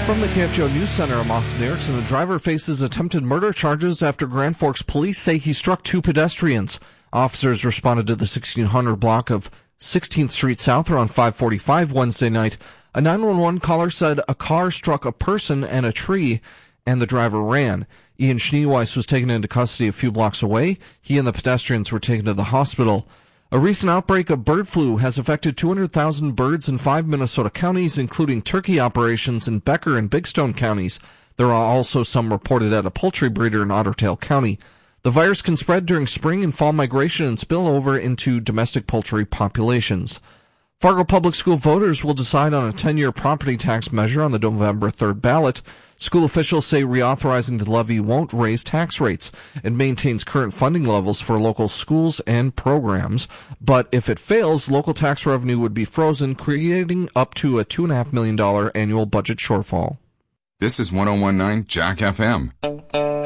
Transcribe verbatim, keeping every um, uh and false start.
From the K F G O News Center, I'm Austin Erickson. The driver faces attempted murder charges after Grand Forks police say he struck two pedestrians. Officers responded to the sixteen hundred block of sixteenth Street South around five forty-five Wednesday night. A nine one one caller said a car struck a person and a tree, and the driver ran. Ian Schneeweiss was taken into custody a few blocks away. He and the pedestrians were taken to the hospital. A recent outbreak of bird flu has affected two hundred thousand birds in five Minnesota counties, including turkey operations in Becker and Big Stone counties. There are also some reported at a poultry breeder in Otter Tail County. The virus can spread during spring and fall migration and spill over into domestic poultry populations. Fargo Public School voters will decide on a ten-year property tax measure on the November third ballot. School officials say reauthorizing the levy won't raise tax rates. It maintains current funding levels for local schools and programs. But if it fails, local tax revenue would be frozen, creating up to a two point five million dollars annual budget shortfall. This is one oh one point nine Jack F M.